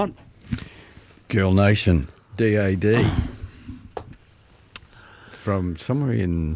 on. Girl Nation, DAD. From somewhere in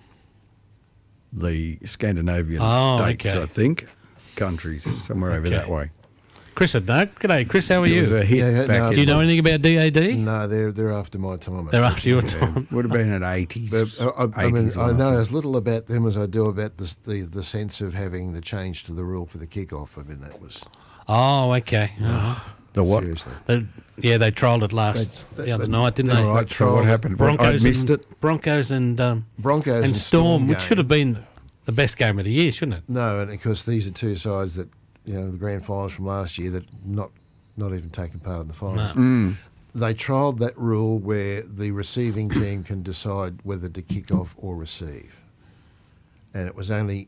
the Scandinavian states, okay. I think. Countries, somewhere over that way. Chris would know. G'day, Chris. How are It you? was a hit back Do in you know anything about DAD? No, they're after my time. They're after your time. Would have been at 80s. I mean, 80s, I know think. as little about them as I do about the sense of having the change to the rule for the kickoff. I mean, that was Oh, okay. The what? seriously. They trialled it the other night, didn't they? All right, so what happened? I missed it. Broncos and Broncos and Storm, which game. should have been the best game of the year, shouldn't it? No, and because these are two sides that, the grand finals from last year that not even taken part in the finals. No. They trialled that rule where the receiving team can decide whether to kick off or receive, and it was only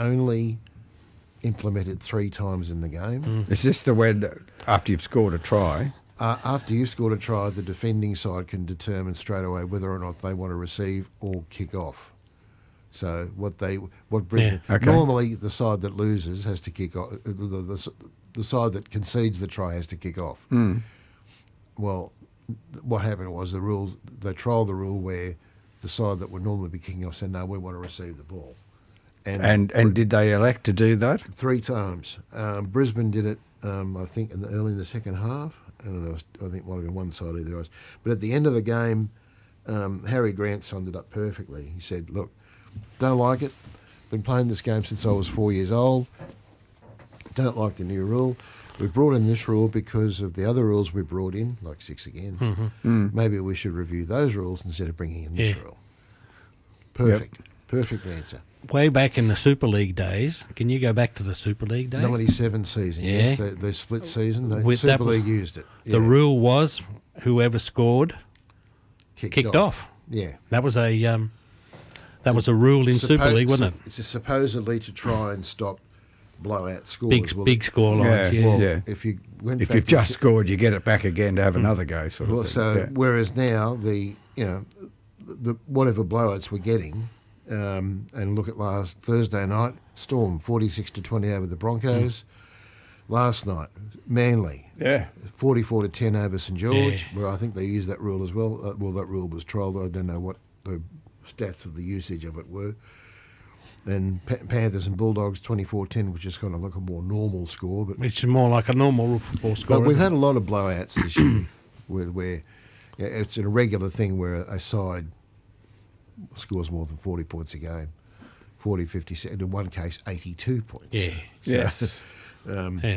implemented 3 times in the game. Is this the way that after you've scored a try? After you scored a try, the defending side can determine straight away whether or not they want to receive or kick off. So what Brisbane Okay. normally the side that loses has to kick off. The side that concedes the try has to kick off. Well, what happened was they trialled the rule where the side that would normally be kicking off said, no, we want to receive the ball. And did they elect to do that? 3 times. Brisbane did it, I think, early in the second half. And I think it might have been one side either. But at the end of the game, Harry Grant summed it up perfectly. He said, look, don't like it. Been playing this game since I was 4 years old. Don't like the new rule. We brought in this rule because of the other rules we brought in, like 6 again. Maybe we should review those rules instead of bringing in this rule. Perfect. Perfect answer. Way back in the Super League days, can you go back to the Super League days? 97 season, Yeah. yes, the split season. The With- that Super was- League used it. The rule was whoever scored kicked off. Yeah. That was a rule in Super League, wasn't it? It's supposedly to try and stop blowout scores. Big score lines, yeah. Well, if you went If back you've to just scored, you get it back again to have another go, sort of well, thing. so Yeah. whereas now the whatever blowouts we're getting, and look at last Thursday night, Storm 46-20 over the Broncos. Last night, Manly 44-10 over St George, where I think they used that rule as well. That rule was trialled. I don't know what the stats of the usage of it were. And Panthers and Bulldogs 24-10, which is kind of like a more normal score. But Which is more like a normal football score. we've isn't had a lot of blowouts this year where it's a regular thing where a side scores more than 40 points a game. 40, 50, and in one case, 82 points. it? Yes. Yeah.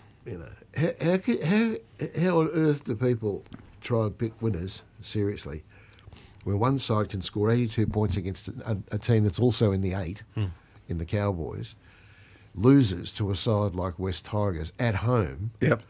How on earth do people try and pick winners seriously where one side can score 82 points against a team that's also in the 8 in the Cowboys, loses to a side like West Tigers at home? Yep.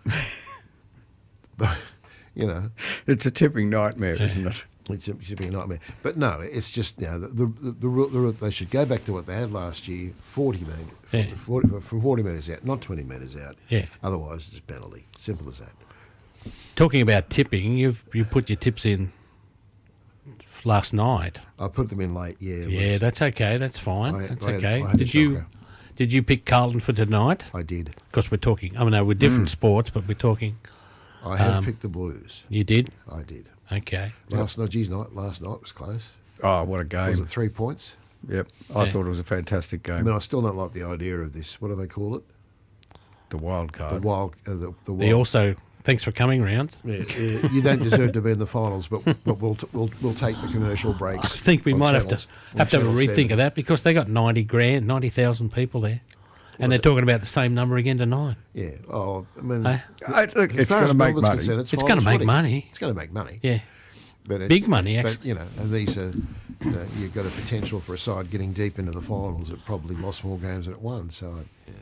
It's a tipping nightmare, isn't it? It should be a nightmare. But no, it's just the rule. They should go back to what they had last year: 40 metres, 40 metres out, not 20 metres out. Yeah. Otherwise, it's a penalty. Simple as that. Talking about tipping, you put your tips in last night. I put them in late. Yeah, that's okay. That's fine. That's I had okay. a shocker. Did you pick Carlton for tonight? I did. Because we're talking. I mean, we're different sports, but we're talking. I have picked the Blues. You did. I did. Okay. Last night was close. Oh, what a game. Was it 3 points? Yep. I thought it was a fantastic game. I mean, I still don't like the idea of this. What do they call it? The wild card. The wild. They also. Thanks for coming round. Yeah, you don't deserve to be in the finals, but we'll take the commercial breaks. I think we on might channels- have to on have a Channel rethink 7. of that because they got 90,000 people there, and they're talking about the same number again tonight. Yeah. Oh, I mean, Hey? Look, as it's far going as to make Melbourne's money. concerned, It's going finals to make footy. money. It's going to make money. Yeah. But Big money, actually. But and these are you've got a potential for a side getting deep into the finals that probably lost more games than it won. So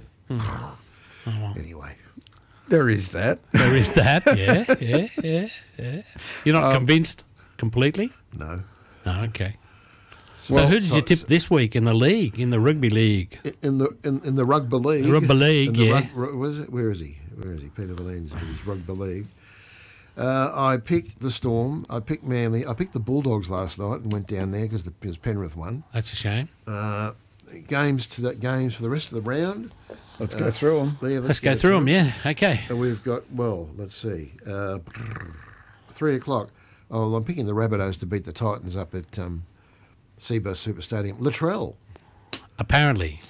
anyway, There is that. There is that. Yeah. You're not convinced completely? no. No. Okay. So who did you tip this week in the league, in the rugby league? In the rugby league? The rugby league, yeah. Where is he? Peter Valline's in his rugby league. I picked the Storm. I picked Manly. I picked the Bulldogs last night and went down there because Penrith won. That's a shame. Games for the rest of the round. Let's go through them. Yeah, Let's go through them, yeah. Okay. And we've got, well, let's see, 3 o'clock. Oh, I'm picking the Rabbitohs to beat the Titans up at Seabus Super Stadium. Latrell, Apparently.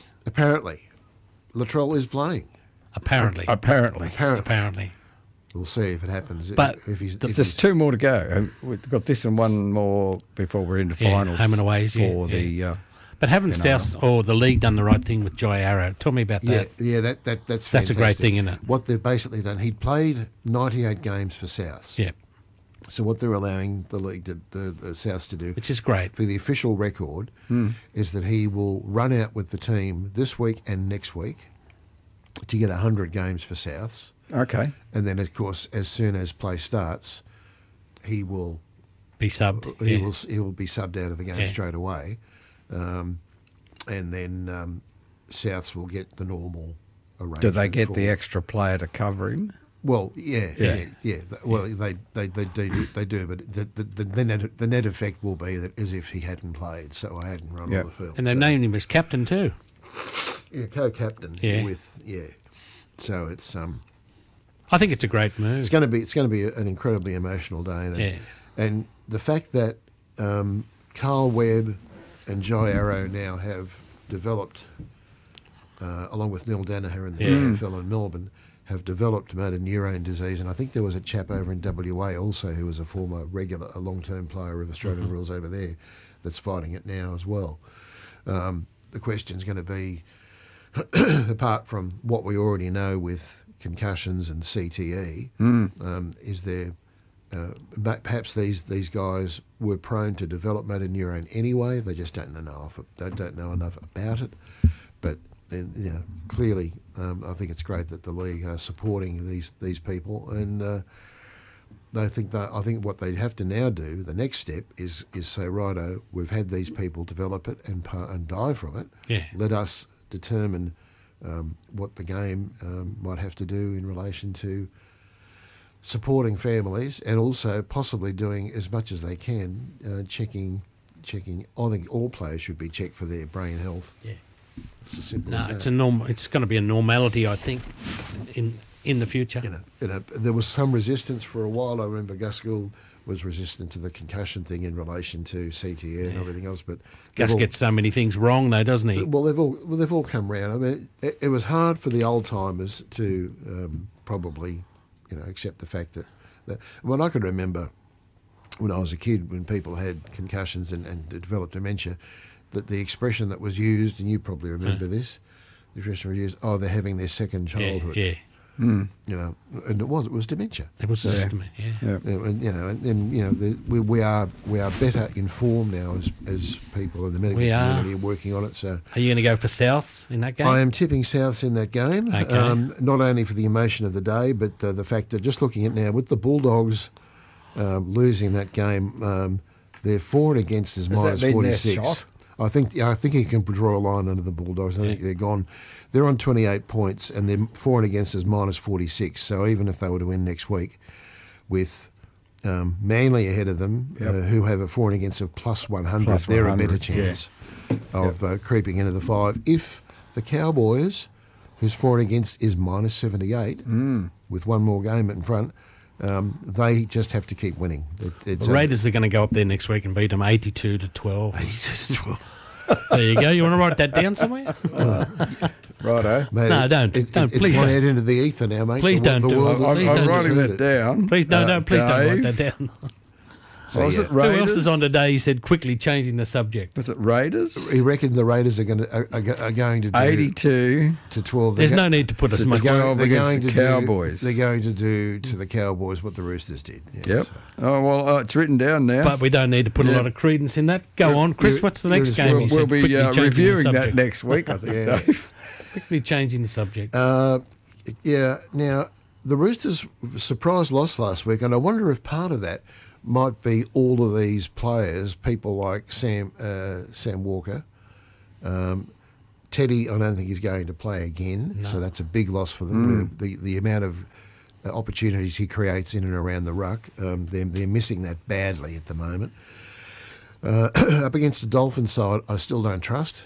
Latrell is playing. Apparently. Apparently. We'll see if it happens. But if he's, There's 2 more to go. We've got this and 1 more before we're into Yeah, finals. home and aways, yeah, for the. But haven't South or the league done the right thing with Jai Arrow? Tell me about that. that's fantastic. That's a great thing, isn't it? What they've basically done, he'd played 98 games for Souths. Yeah, So what they're allowing the league, the Souths to do, which is great. for the official record, is that he will run out with the team this week and next week to get 100 games for Souths. Okay. And then, of course, as soon as play starts, he will Be subbed. he yeah. will be subbed out of the game Yeah. straight away, and then Souths will get the normal arrangement. Do they get for- the extra player to cover him? Well, yeah. Well, they do, but the net effect will be that as if he hadn't played, so I hadn't run Yeah. on the field. And they so, named him as captain too. co-captain Yeah. with So it's I think it's a great move. it's going to be an incredibly emotional day, and the fact that Carl Webb and Jai Arrow now have developed, along with Neil Danaher in the AFL in Melbourne, have developed motor neurone disease. And I think there was a chap over in WA also who was a former a long-term player of Australian rules over there that's fighting it now as well. The question's going to be, apart from what we already know with concussions and CTE, is there perhaps these guys were prone to develop motor neurone anyway? They just don't know enough about it. But clearly, I think it's great that the league are supporting these people, and I think what they have to now do, the next step is say, righto, we've had these people develop it and die from it. Yeah. Let us determine what the game might have to do in relation to supporting families, and also possibly doing as much as they can, checking. I think all players should be checked for their brain health. Yeah. It's as simple No, as that. it's going to be a normality, I think, in the future. There was some resistance for a while. I remember Gus Gould was resistant to the concussion thing in relation to CTE and everything else. But Gus gets so many things wrong, though, doesn't he? well, they've all come round. I mean, it was hard for the old timers to probably, accept the fact that when I could remember when I was a kid, when people had concussions and developed dementia, that the expression that was used, and you probably remember this, the expression was used, they're having their second childhood. Yeah. And it was dementia. It was just, yeah. We are better informed now as people in the medical community are working on it. So, are you going to go for Souths in that game? I am tipping Souths in that game. Okay. Not only for the emotion of the day, but the fact that just looking at now with the Bulldogs losing that game, they're for and against is minus that been their 46. shot? I think you can draw a line under the Bulldogs. I think they're gone. They're on 28 points, and they're for and against is minus 46. So even if they were to win next week, with Manly ahead of them, who have a for and against of plus 100, they're a better chance of creeping into the 5. If the Cowboys, whose for and against is minus 78, with one more game in front, they just have to keep winning. The Raiders are going to go up there next week and beat them 82-12. 82-12. There you go. You want to write that down somewhere? Righto. Mate, No, don't. It's Please gone don't. out into the ether now, mate. Please don't do it. I'm Please don't writing do that it. down. Please don't write Dave, that down. So, was yeah. it Raiders? Who else is on today? He said quickly changing the subject. Was it Raiders? He reckoned the Raiders are going to do 82 to 12. There's no need to put as to much. 12 against the to Cowboys. They're going to do to the Cowboys what the Roosters did. Yeah, Yep. so. Oh, well, it's written down now. But we don't need to put a lot of credence in that. Go on, Chris. What's the next game? He We'll said, be quickly changing the reviewing that subject. next week, I think, Yeah. Dave. Quickly changing the subject. Now, the Roosters' surprise loss last week, and I wonder if part of that might be all of these players, people like Sam Walker. Teddy, I don't think he's going to play again, so that's a big loss for them. The amount of opportunities he creates in and around the ruck, they're missing that badly at the moment. Up against the Dolphins side, I still don't trust.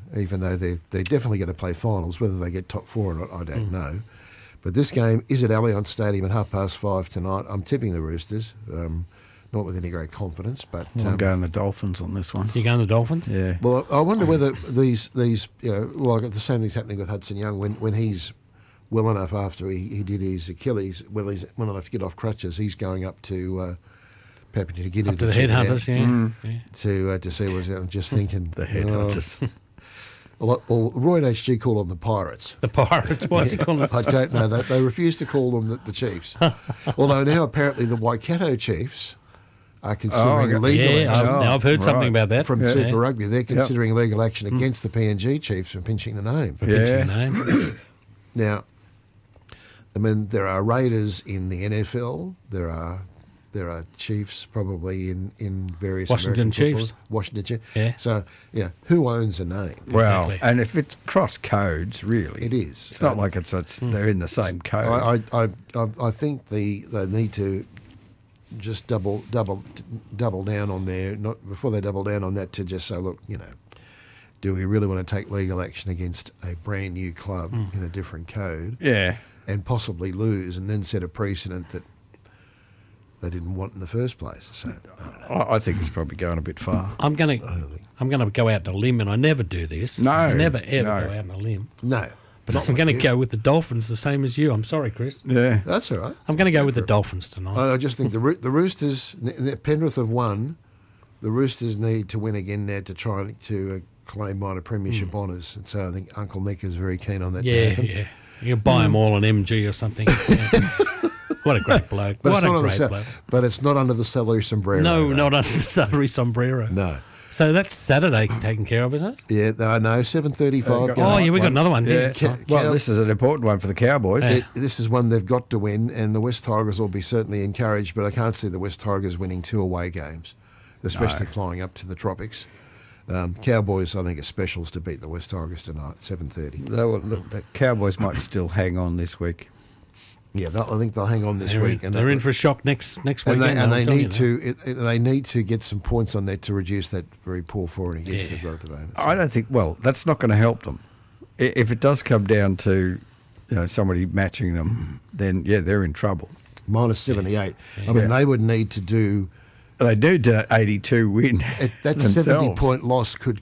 even though they're definitely going to play finals. Whether they get top four or not, I don't know. But this game is at Allianz Stadium at 5:30 tonight. I'm tipping the Roosters, not with any great confidence, but I'm going the Dolphins on this one. You going the Dolphins? Yeah. well, I wonder whether these well, the same thing's happening with Hudson Young when he's well enough after he did his Achilles, well, he's well enough to get off crutches. He's going up to Papua New Guinea Up to the check it out, headhunters, yeah. to see what's out. I'm just thinking The headhunters. or Roy HG call them the Pirates. The Pirates, what's it called? I don't know. They refuse to call them the Chiefs. Although now apparently the Waikato Chiefs are considering legal Yeah, action I've heard something right. about that. from Yeah. Super Rugby. They're considering legal action against the PNG Chiefs for pinching the name. For pinching Yeah. the name. Now, I mean, there are Raiders in the NFL. There are Chiefs probably in various Washington American Chiefs. football. Washington Chiefs. Yeah. So, who owns a name? Well, Exactly. and if it's cross codes, really, It is. It's not like they're in the same code. I think they need to just double down on before they double down on that to just say, look, do we really want to take legal action against a brand new club in a different code yeah. and possibly lose and then set a precedent that they didn't want in the first place? So I don't know. I think it's probably going a bit far. I'm gonna go out on a limb, and I never do this. No, I never ever no. go out on a limb. No, But not I'm with going to you. go with the Dolphins, the same as you. I'm sorry, Chris. Yeah. That's all right. I'm going to go with the Dolphins tonight. I just think the Roosters, Penrith have won. The Roosters need to win again now to try to claim minor premiership honours. And so I think Uncle Mick is very keen on that to yeah, happen. yeah. You buy them all on MG or something. Yeah. What a great bloke. But What it's a not great bloke. but it's not under the salary sombrero. No, though. not under the salary sombrero. No. So that's Saturday taken care of, isn't it? Yeah, no, 7:35. got- Oh, yeah, we got another one. Yeah. Yeah. Well, this is an important one for the Cowboys. This is one they've got to win, and the West Tigers will be certainly encouraged, but I can't see the West Tigers winning 2 away games, especially flying up to the tropics. Cowboys, I think, are specials to beat the West Tigers tonight, 7:30. Look, the Cowboys might still hang on this week. Yeah, I think they'll hang on this week. They're in for a shock next weekend. and they I'm telling need you to they need to get some points on there to reduce that very poor for and against Yeah. they've got at the moment. I don't think. Well, that's not going to help them. If it does come down to somebody matching them, then yeah, they're in trouble. Minus 78. I mean, they would need to do They do 82 win. that themselves. 70-point loss could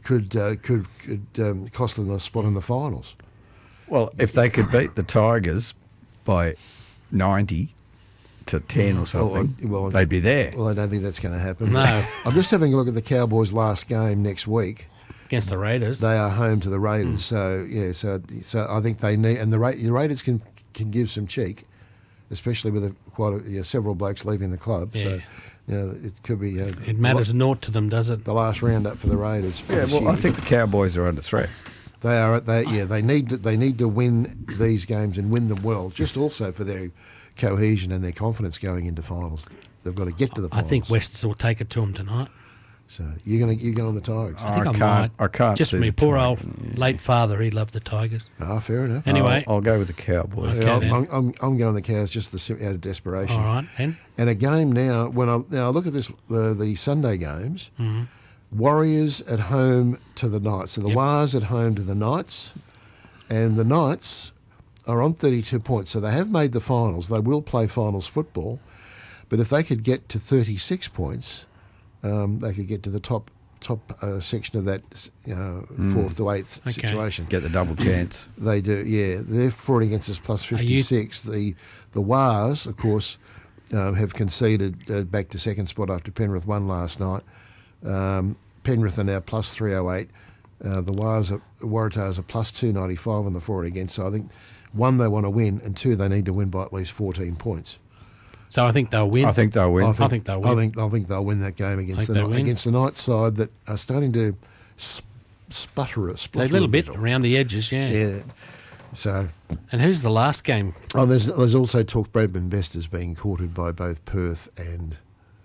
cost them a spot in the finals. Well, if they could beat the Tigers by 90 to 10 or something, well, they'd be there. Well, I don't think that's going to happen. No. I'm just having a look at the Cowboys' last game next week. against the Raiders. They are home to the Raiders, so I think they need, and the Raiders can give some cheek, especially with several blokes leaving the club. So it could be. it matters naught to them, does it? The last round up for the Raiders. For Yeah, this well, year. I think the Cowboys are under threat. They are. They need to win these games and win them well. Just also for their cohesion and their confidence going into finals. They've got to get to the I finals. think Wests will take it to them tonight. So you're on the Tigers. I think I can't- might. I can't Just see me the poor Tigers. old late father. He loved the Tigers. Fair enough. Anyway, I'll go with the Cowboys. Okay. Yeah, I'm going the Cows just out of desperation. all right, then. And a game now. When I look at this, the Sunday games, Warriors at home to the Knights. So the Wars at home to the Knights, and the Knights are on 32 points. So they have made the finals. They will play finals football, but if they could get to 36 points, they could get to the top section of that fourth to eighth situation. Get the double chance. They do, yeah. They're 40 against us plus 56. The Wars, of course, have conceded back to second spot after Penrith won last night. Penrith are now plus 308. The Waratahs are plus 295 on the for and against. So I think, one, they want to win, and two, they need to win by at least 14 points. So I think they'll win. I think they'll win. I think they'll win. I think they'll win that game against Think they'll win. against the Knights side that are starting to splutter a little bit around the edges, yeah. Yeah. So, And who's the last game? there's also talk Bradman Investors being courted by both Perth and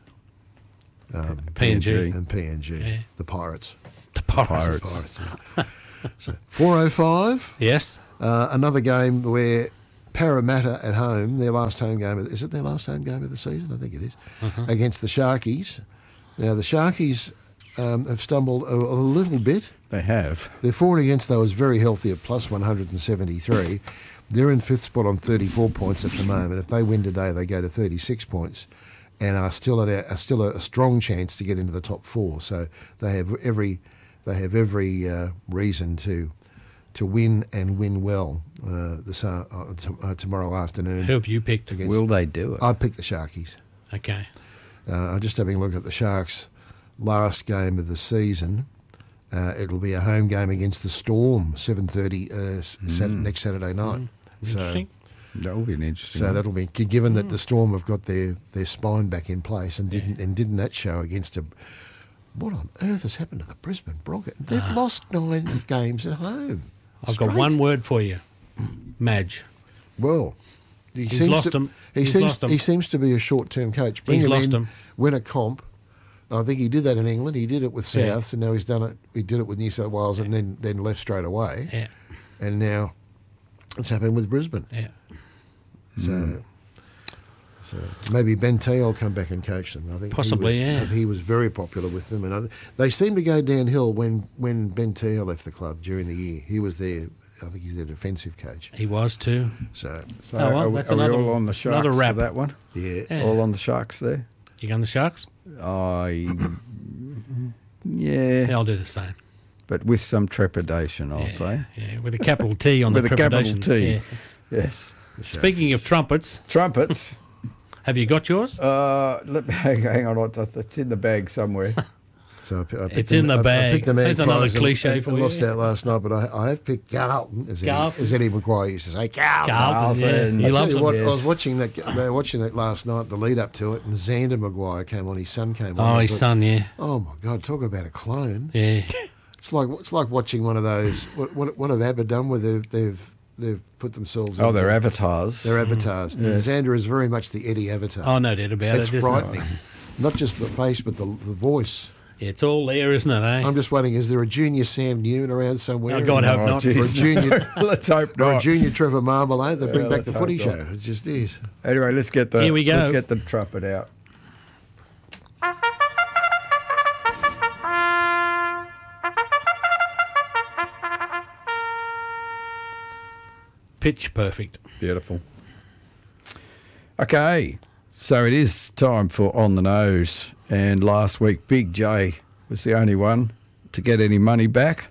PNG. and PNG, Yeah. the Pirates. The Pirates. Yeah. So 4:05. Yes. Another game where Parramatta at home, their last home game. Is it their last home game of the season? I think it is. Against the Sharkies. Now the Sharkies have stumbled a little bit. They have. Their for and against, though, is very healthy at plus 173. They're in fifth spot on 34 points at the moment. If they win today, they go to 36 points and are still a strong chance to get into the top four. So they have every reason to win and win well tomorrow afternoon. Who have you picked? Will they do it? I picked the Sharkies. Okay. I'm just having a look at the Sharks' last game of the season. It'll be a home game against the Storm, 7:30 next Saturday night. Interesting. That will be an interesting. So one. that'll be given that the Storm have got their spine back in place and didn't that show against a. What on earth has happened to the Brisbane Broncos? They've lost 9 games at home. I've got one word for you. Madge. Well, He's lost them. He seems to be a short-term coach. Bring He's him lost in, them. win a comp. I think he did that in England. He did it with Yeah. Souths, and now he's done it. He did it with New South Wales, and then left straight away. Yeah. And now it's happened with Brisbane. Yeah. So maybe Ben T will come back and coach them. I think Possibly, he was very popular with them, and they seemed to go downhill when Ben T left the club during the year. He was there. I think he's their defensive coach. He was too. So So Oh, well, are, that's are we another- all on the Sharks another wrap. for that one? yeah. Yeah. All on the Sharks there? You going the Sharks? Yeah, Yeah, I'll do the same. but with some trepidation, I'll Yeah, say. yeah, with a capital T on With the a capital trepidation. T. Yeah. Yes. Speaking of trumpets, Trumpets. have you got yours? Hang on, it's in the bag somewhere. So I picked It's in the I bag. picked the There's another Magpies and- cliche and for you. lost out last night, but I have picked Carlton, as Eddie McGuire used to say. Carlton. Carlton, yeah. Carlton. You I tell love you them. what, yes. I was watching that. They were watching that last night, the lead up to it, and Xander Maguire came on. His son came on. Oh, I his thought, son, yeah. Oh my God! Talk about a clone. Yeah. It's like watching one of those. What have ABBA done? Where they've put themselves. Oh, into- they're avatars. They're avatars. Xander is very much the Eddie avatar. Oh, no doubt about It's it. isn't it? frightening. Not just the face, but the voice. Yeah, it's all there, isn't it, eh? I'm just wondering, is there a junior Sam Newman around somewhere? Oh, God, hope not. Or a geez. junior, Let's hope or a not. junior Trevor Marmalade that bring back let's the hope footy not. show. It just is. Anyway, let's get Here we go. Let's get the trumpet out. Pitch perfect. Beautiful. Okay, so it is time for On the Nose. And last week, Big J was the only one to get any money back.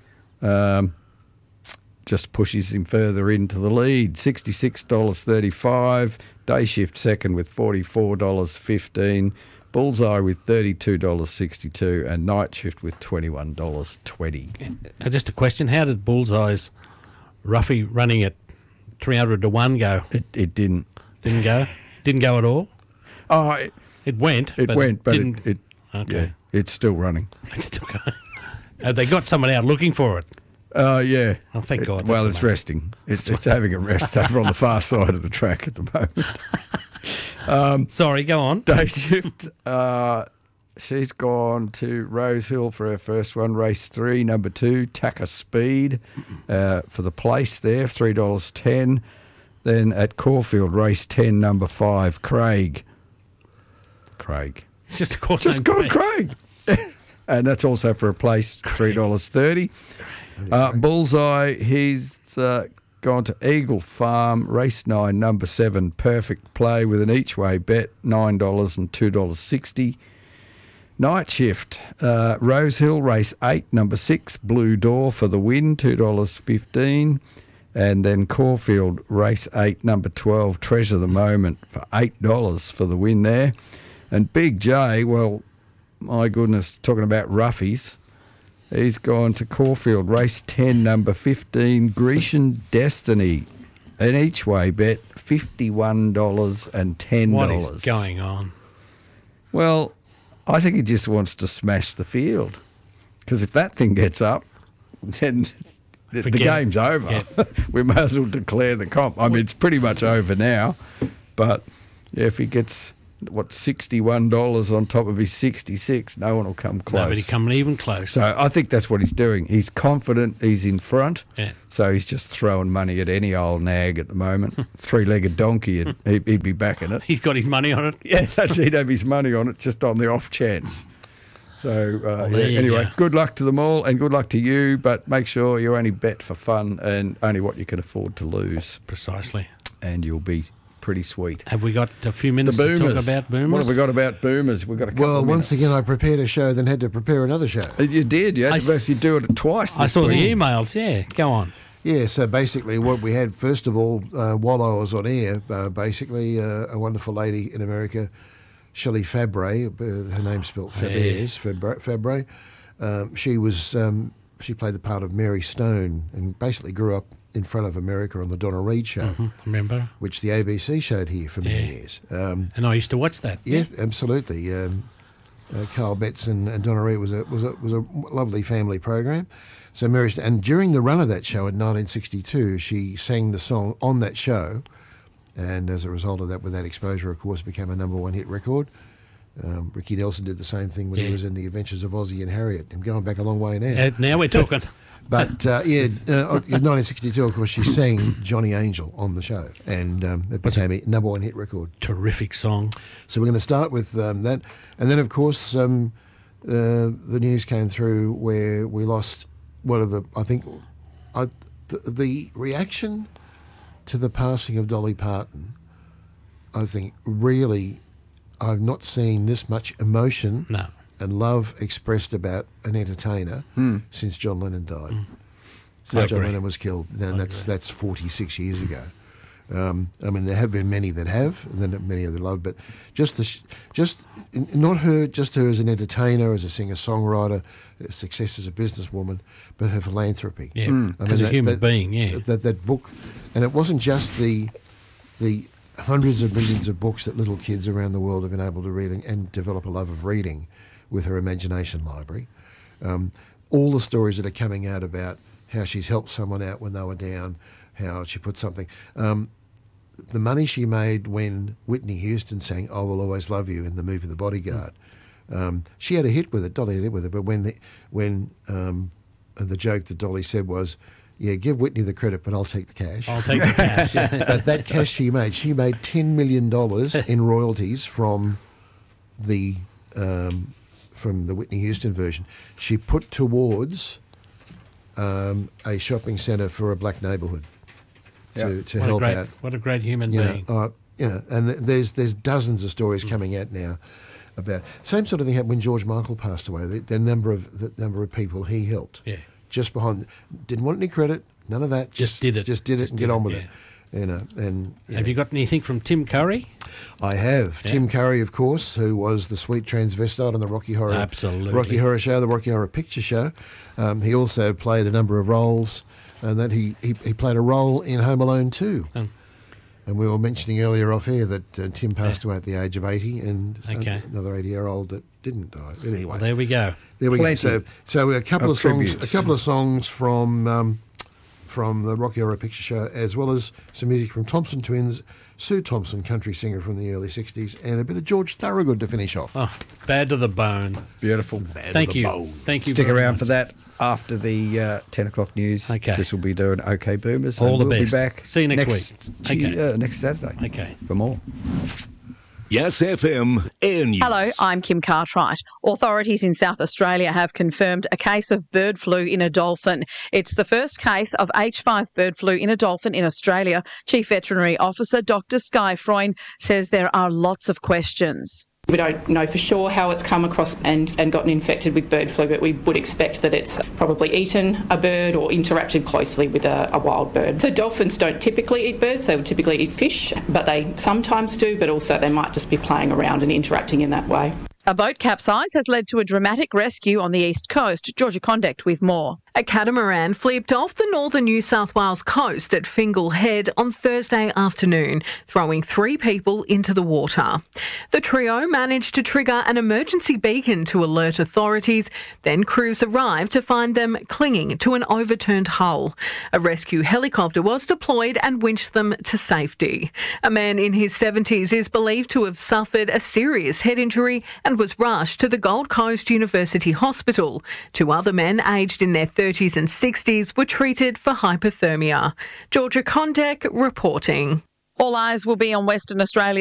Just pushes him further into the lead. $66.35. Day shift second with $44.15. Bullseye with $32.62. And night shift with $21.20. Just a question. How did Bullseye's Ruffy running at 300 to 1 go? It didn't. Didn't go? Didn't go at all? Oh, It went. it went, but didn't. it Okay. yeah, it's still running. It's still going. They got someone out looking for it. Yeah. Oh, thank God, that's Well, the it's main- resting. It's having a rest over on the far side of the track at the moment. Sorry, go on. Day shift. She's gone to Rose Hill for her first one, race 3, number 2, Tacker Speed for the place there, $3.10. Then at Caulfield, race 10, number 5, Craig. It's just a course Just name. called Craig. And that's also for a place, $3.30. Bullseye, he's gone to Eagle Farm, race 9, number 7, perfect play with an each way bet, $9 and $2.60. Night shift, Rose Hill, race 8, number 6, Blue Door for the win, $2.15. And then Caulfield, race 8, number 12, Treasure the Moment for $8 for the win there. And Big J, well, my goodness, talking about roughies, he's gone to Caulfield, race 10, number 15, Grecian Destiny. An each way bet, $51 and $10. What is going on? Well, I think he just wants to smash the field. Because if that thing gets up, then the Forget it. game's over. Yeah. We may as well declare the comp. I mean, it's pretty much over now. But yeah, if he gets, $61 on top of his 66, no one will come close. Nobody coming even close. So I think that's what he's doing. He's confident, he's in front. Yeah. So he's just throwing money at any old nag at the moment. Three-legged donkey, he'd be backing it. He's got his money on it. Yeah, he'd have his money on it just on the off chance. So, there you anyway, go. good luck to them all and good luck to you, but make sure you only bet for fun and only what you can afford to lose, Precisely. and you'll be pretty sweet. Have we got a few The minutes to Boomers. talk about Boomers? What have we got about Boomers? We've got a couple Well, of once minutes. again, I prepared a show, then had to prepare another show. You did. You had I to basically do it twice. I this saw week. the emails, yeah. Go on. Yeah, so basically what we had, first of all, while I was on air, basically a wonderful lady in America, Shelley Fabre, her name's spelled Fabres, Fabre. She played the part of Mary Stone and basically grew up in front of America on the Donna Reed show, Remember? which the ABC showed here for many years. And I used to watch that. Yeah, absolutely. Carl Betts and Donna Reed was a lovely family program. So Mary, and during the run of that show in 1962, she sang the song on that show, and as a result of that, with that exposure, of course, became a #1 hit record. Ricky Nelson did the same thing when he was in The Adventures of Ozzie and Harriet. I'm going back a long way now. Now we're talking. But in 1962, of course, she sang Johnny Angel on the show, and it became a #1 hit record. Terrific song. So we're going to start with that, and then of course the news came through where we lost one of the the reaction to the passing of Dolly Parton. I think really I've not seen this much emotion No. and love expressed about an entertainer since John Lennon died. Since I John agree. Lennon was killed, and that's 46 years ago. I mean, there have been many that have, and then many that love, but not her, just her as an entertainer, as a singer-songwriter, her success as a businesswoman, but her philanthropy. Yeah. As a human being, yeah. That book, and it wasn't just the hundreds of millions of books that little kids around the world have been able to read and develop a love of reading with her imagination library. All the stories that are coming out about how she's helped someone out when they were down, how she put something. The money she made when Whitney Houston sang "I Will Always Love You" in the movie The Bodyguard, she had a hit with it. Dolly had a hit with it, but when the joke that Dolly said was, "Yeah, give Whitney the credit, but I'll take the cash." I'll take the cash. Yeah. But that cash she made $10 million in royalties from the Whitney Houston version. She put towards a shopping centre for a black neighbourhood to help out. What a great human being. And there's dozens of stories coming out now about same sort of thing happened when George Michael passed away. The number of people he helped. Yeah. Just behind, didn't want any credit, none of that. Just did it and get on with it. Have you got anything from Tim Curry? I have. Yeah. Tim Curry, of course, who was the sweet transvestite on the Rocky Horror Show, the Rocky Horror Picture Show. He also played a number of roles, and that he played a role in Home Alone 2. Oh. And we were mentioning earlier off air that Tim passed away at the age of 80, and another 80-year-old that didn't die. But anyway, Well, there we go. So a couple of songs, tributes. from the Rocky Horror Picture Show, as well as some music from Thompson Twins, Sue Thompson, country singer from the early 60s, and a bit of George Thorogood to finish off. Oh, bad to the bone. Beautiful. Thank you. Thank you. Stick very around much. for that after the 10 o'clock news. Okay. Chris will be doing OK Boomers. All and the we'll best. Be back See you next week. next Saturday. Okay. For more. Yes FM Air News. Hello, I'm Kim Cartwright. Authorities in South Australia have confirmed a case of bird flu in a dolphin. It's the first case of H5 bird flu in a dolphin in Australia. Chief Veterinary Officer Dr Skye Freund says there are lots of questions. We don't know for sure how it's come across and gotten infected with bird flu, but we would expect that it's probably eaten a bird or interacted closely with a wild bird. So dolphins don't typically eat birds, they would typically eat fish, but they sometimes do, but also they might just be playing around and interacting in that way. A boat capsize has led to a dramatic rescue on the east coast. Georgia Conduct with more. A catamaran flipped off the northern New South Wales coast at Fingal Head on Thursday afternoon, throwing 3 people into the water. The trio managed to trigger an emergency beacon to alert authorities, then crews arrived to find them clinging to an overturned hull. A rescue helicopter was deployed and winched them to safety. A man in his 70s is believed to have suffered a serious head injury and was rushed to the Gold Coast University Hospital. 2 other men aged in their 30s and 60s were treated for hypothermia. Georgia Condek reporting. All eyes will be on Western Australia.